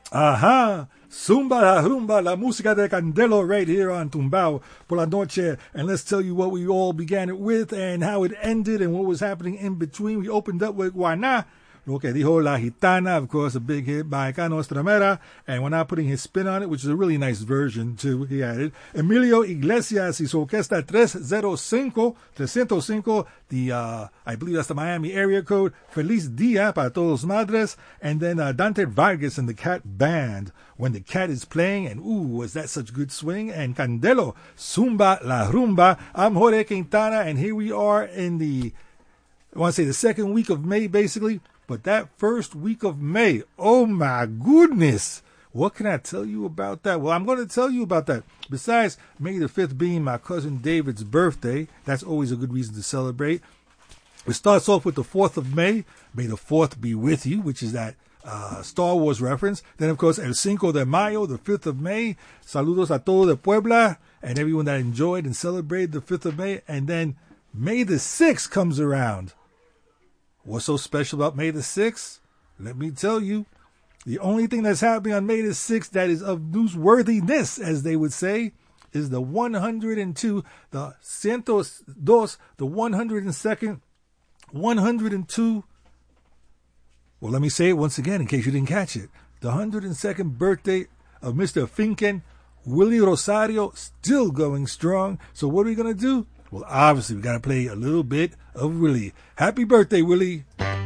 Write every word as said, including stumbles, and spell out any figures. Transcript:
Ajá. Zumba la rumba, la música de Candelo right here on Tumbao por la noche. And let's tell you what we all began it with and how it ended and what was happening in between. We opened up with Guaná, lo que dijo La Gitana, of course, a big hit by Cano Estramera. And we're not putting his spin on it, which is a really nice version, too. He added Emilio Iglesias y su orquesta three oh five, three oh five, the, uh, I believe that's the Miami area code. Feliz Dia para todos madres. And then uh, Dante Vargas and the Cat Band. When the cat is playing, and ooh, was that such good swing? And Candelo, Zumba la Rumba. I'm Jorge Quintana, and here we are in the, I want to say the second week of May, basically. But that first week of May, oh my goodness. What can I tell you about that? Well, I'm going to tell you about that. Besides May the fifth being my cousin David's birthday, that's always a good reason to celebrate. It starts off with the fourth of May. May the fourth be with you, which is that Uh, Star Wars reference. Then, of course, El Cinco de Mayo, the fifth of May. Saludos a todo de Puebla and everyone that enjoyed and celebrated the fifth of May. And then May the sixth comes around. What's so special about May the sixth? Let me tell you. The only thing that's happening on May the sixth that is of newsworthiness, as they would say, is the one hundred two, the cientos dos, the one hundred second, one hundred two. Well, let me say it once again in case you didn't catch it. The one hundred second birthday of Mister Finken, Willie Rosario, still going strong. So what are we going to do? Well, obviously, we got to play a little bit of Willie. Happy birthday, Willie.